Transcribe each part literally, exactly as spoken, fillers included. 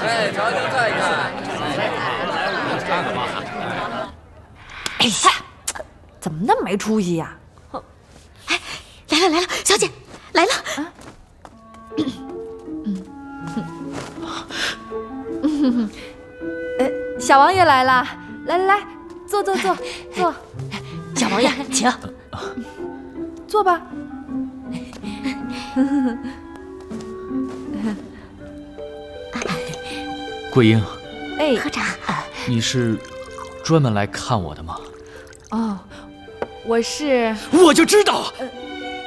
哎，瞧瞧再看，看看吧。 哎呀，怎么那么没出息呀？ 哎，来了来了，小姐来了。 啊嗯，呃，小王爷来了，来来来，坐坐坐坐。 小王爷，请坐吧。 桂英， 哎， 喝茶。 你是专门来看我的吗？ 哦，我是…… 我就知道。呃、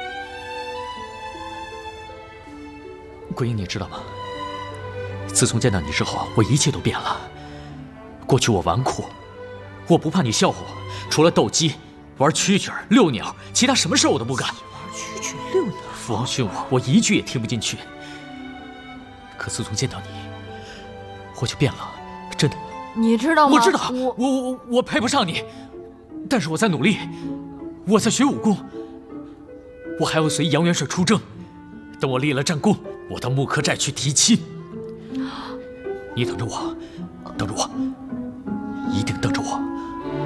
桂英，你知道吗？自从见到你之后，我一切都变了。过去我纨绔，我不怕你笑话我，除了斗鸡、玩蛐蛐、遛鸟，其他什么事我都不干。 玩蛐蛐、遛鸟， 父王训我，我一句也听不进去。可自从见到你，我就变了，真的。 你知道吗？ 我知道，我我我我配不上你，但是我在努力，我在学武功，我还要随杨元帅出征。等我立了战功，我到木柯寨去提亲。你等着我，等着我。